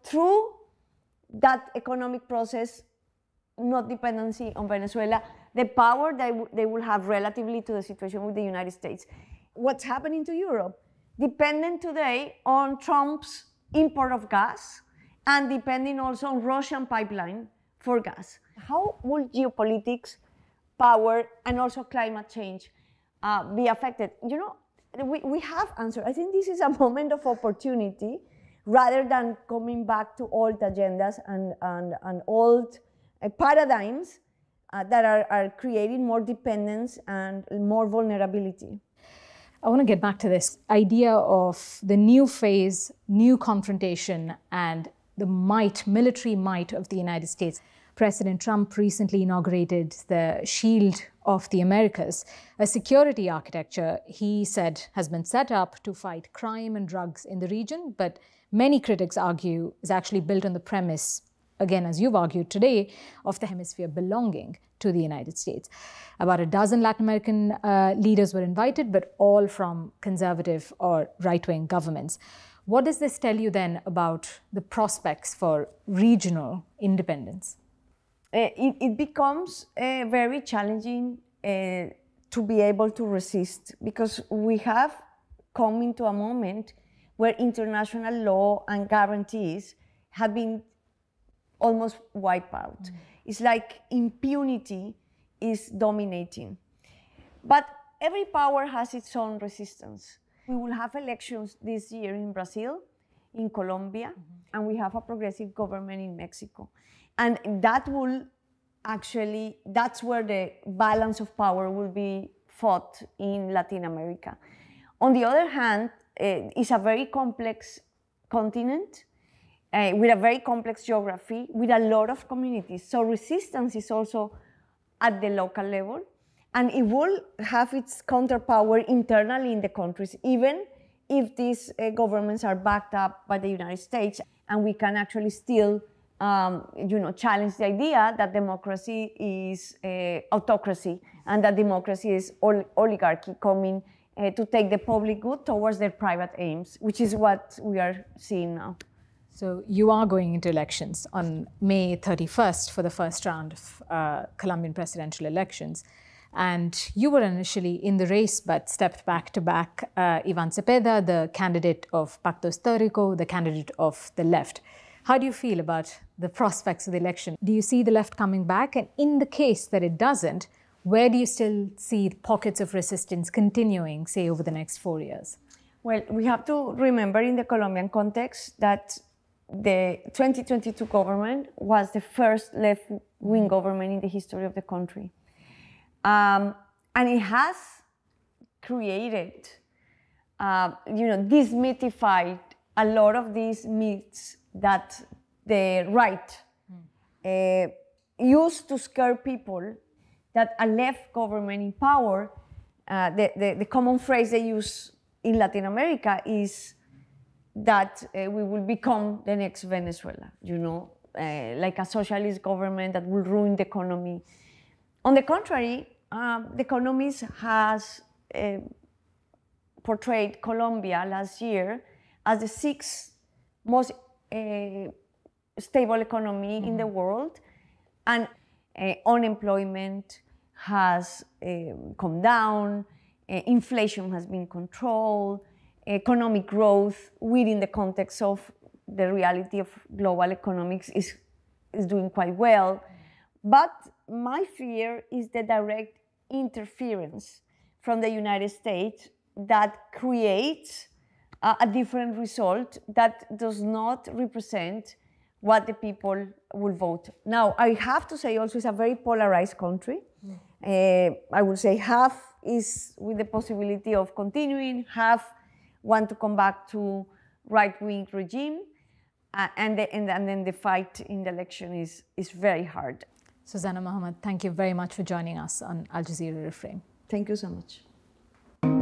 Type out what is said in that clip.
through that economic process, not dependency on Venezuela, the power that they will have relatively to the situation with the United States. What's happening to Europe? Dependent today on Trump's import of gas and depending also on Russian pipeline for gas. How will geopolitics, power, and also climate change be affected? You know, we have answered. I think this is a moment of opportunity rather than coming back to old agendas and old paradigms that are creating more dependence and more vulnerability. I want to get back to this idea of the new phase, new confrontation, and the military might of the United States. President Trump recently inaugurated the Shield of the Americas, a security architecture he said has been set up to fight crime and drugs in the region, but many critics argue is actually built on the premise, again, as you've argued today, of the hemisphere belonging to the United States. About a dozen Latin American leaders were invited, but all from conservative or right-wing governments. What does this tell you then about the prospects for regional independence? It becomes very challenging to be able to resist, because we have come into a moment where international law and guarantees have been almost wiped out. Mm. It's like impunity is dominating. But every power has its own resistance. We will have elections this year in Brazil, in Colombia, and we have a progressive government in Mexico. And that will actually, that's where the balance of power will be fought in Latin America. On the other hand, it's a very complex continent with a very complex geography, with a lot of communities. So resistance is also at the local level, and it will have its counterpower internally in the countries, even if these governments are backed up by the United States, and we can actually still challenge the idea that democracy is autocracy and that democracy is oligarchy coming to take the public good towards their private aims, which is what we are seeing now. So you are going into elections on May 31st for the first round of Colombian presidential elections. And you were initially in the race, but stepped back to back Iván Cepeda, the candidate of Pacto Histórico, the candidate of the left. How do you feel about the prospects of the election? Do you see the left coming back? And in the case that it doesn't, where do you still see pockets of resistance continuing, say, over the next 4 years? Well, we have to remember in the Colombian context that the 2022 government was the first left-wing government in the history of the country. And it has created, demythified a lot of these myths that the right used to scare people, that a left government in power, the common phrase they use in Latin America is that we will become the next Venezuela, like a socialist government that will ruin the economy. On the contrary, the Economist has portrayed Colombia last year as the sixth most stable economy in the world, and unemployment has come down, inflation has been controlled, economic growth within the context of the reality of global economics is doing quite well. But my fear is the direct interference from the United States that creates a different result that does not represent what the people will vote. Now, I have to say also it's a very polarized country. I would say half is with the possibility of continuing, half want to come back to right-wing regime, and then the fight in the election is very hard. Susanna Mohammed, thank you very much for joining us on Al Jazeera Reframe. Thank you so much.